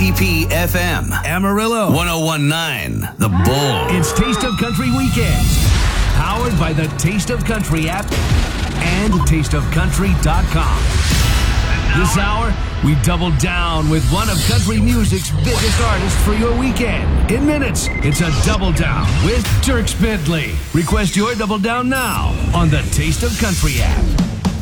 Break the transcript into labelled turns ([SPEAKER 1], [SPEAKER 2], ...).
[SPEAKER 1] WATP FM, Amarillo, 1019, The Bull.
[SPEAKER 2] It's Taste of Country Weekends, powered by the Taste of Country app and tasteofcountry.com. This hour, we double down with one of country music's biggest artists for your weekend. In minutes, it's a double down with Dierks Bentley. Request your double down now on the Taste of Country app.